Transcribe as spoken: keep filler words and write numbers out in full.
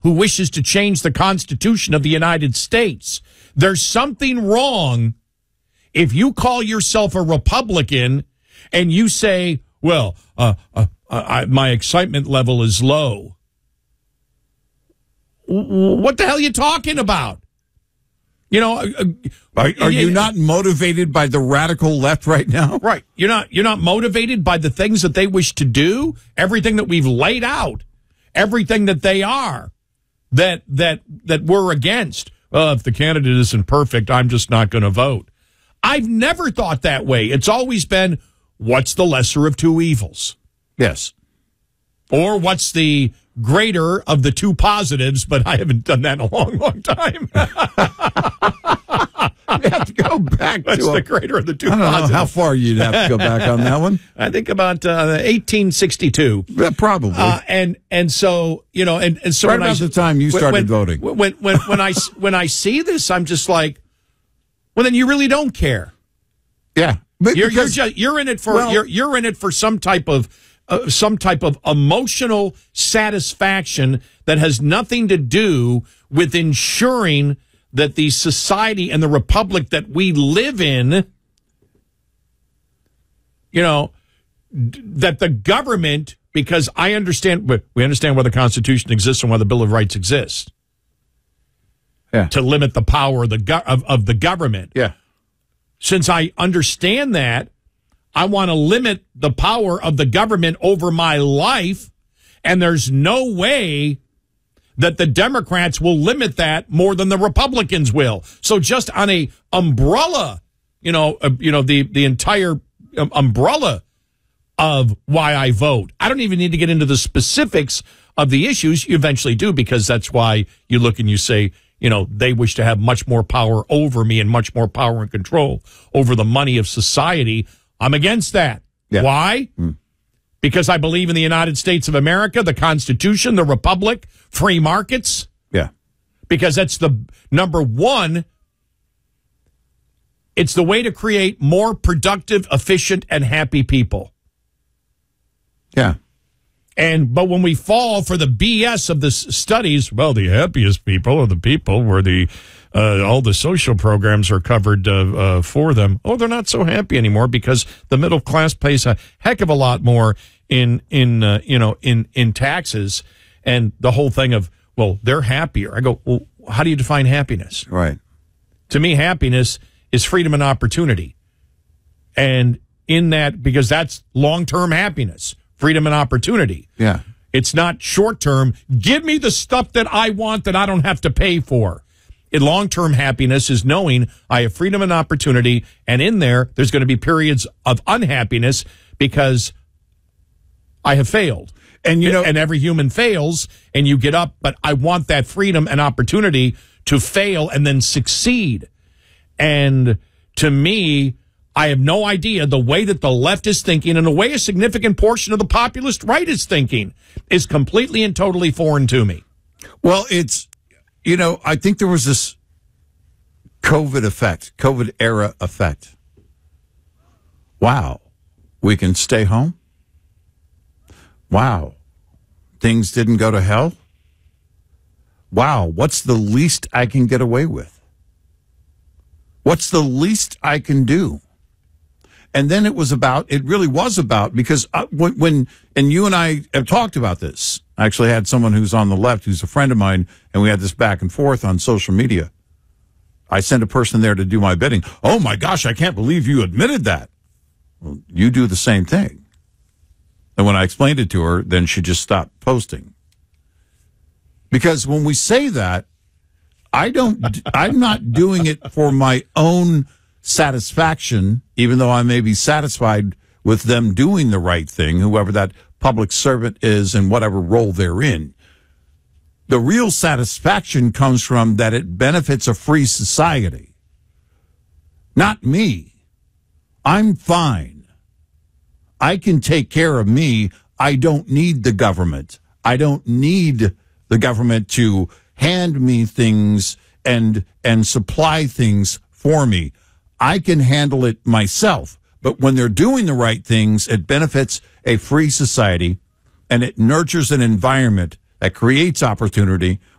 who wishes to change the Constitution of the United States. There's something wrong if you call yourself a Republican and you say, well, uh, uh, I, my excitement level is low. What the hell are you talking about? You know, uh, are, are you not motivated by the radical left right now? Right. You're not. You're not motivated by the things that they wish to do. Everything that we've laid out, everything that they are, that that that we're against. Well, if the candidate isn't perfect, I'm just not going to vote. I've never thought that way. It's always been, what's the lesser of two evils? Yes. Or what's the greater of the two positives, but I haven't done that in a long, long time. We have to go back That's to the a, greater of the two I don't positives. know how far you'd have to go back on that one. I think about uh, eighteen sixty-two. Yeah, probably. Uh, and and so, you know, and, and so right when about I, the time you started when, voting. When, when, when, I, when I see this, I'm just like, well, then you really don't care. Yeah. But you're, because, you're, just, you're in it for well, you're, you're in it for some type of uh, some type of emotional satisfaction that has nothing to do with ensuring that the society and the republic that we live in, you know, d- that the government, because I understand, we understand why the Constitution exists and why the Bill of Rights exists. Yeah. To limit the power of the go- of, of the government. Yeah. Since I understand that, I want to limit the power of the government over my life, and there's no way that the Democrats will limit that more than the Republicans will. So just on a umbrella, you know, uh, you know, the the entire um, umbrella of why I vote. I don't even need to get into the specifics of the issues. You eventually do, because that's why you look and you say, you know, they wish to have much more power over me and much more power and control over the money of society. I'm against that. Yeah. Why? Mm. Because I believe in the United States of America, the Constitution, the Republic, free markets. Yeah. Because that's the number one. It's the way to create more productive, efficient, and happy people. Yeah. And but when we fall for the B S of the s- studies, well, the happiest people are the people where the uh, all the social programs are covered uh, uh, for them. Oh, they're not so happy anymore because the middle class pays a heck of a lot more in in uh, you know in in taxes, and the whole thing of, well, they're happier. I go, well, how do you define happiness? Right. To me, happiness is freedom and opportunity, and in that, because that's long-term happiness. Freedom and opportunity. Yeah. It's not short-term. Give me the stuff that I want that I don't have to pay for. In long-term happiness is knowing I have freedom and opportunity, and in there, there's going to be periods of unhappiness because I have failed. And, you know, and every human fails, and you get up, but I want that freedom and opportunity to fail and then succeed. And to me, I have no idea the way that the left is thinking, and the way a significant portion of the populist right is thinking, is completely and totally foreign to me. Well, it's, you know, I think there was this COVID effect, COVID era effect. Wow, we can stay home? Wow, things didn't go to hell? Wow, what's the least I can get away with? What's the least I can do? And then it was about, it really was about, because uh, when, when, and you and I have talked about this. I actually had someone who's on the left, who's a friend of mine, and we had this back and forth on social media. I sent a person there to do my bidding. Oh my gosh, I can't believe you admitted that. Well, you do the same thing. And when I explained it to her, then she just stopped posting. Because when we say that, I don't, I'm not doing it for my own satisfaction, even though I may be satisfied with them doing the right thing, whoever that public servant is and whatever role they're in. The real satisfaction comes from that it benefits a free society. Not me. I'm fine. I can take care of me. I don't need the government. I don't need the government to hand me things and and supply things for me. I can handle it myself. But when they're doing the right things, it benefits a free society, and it nurtures an environment that creates opportunity